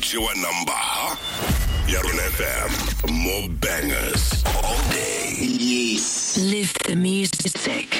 Chiwa number. Yarun FM. More bangers all day. Yes. Live the music.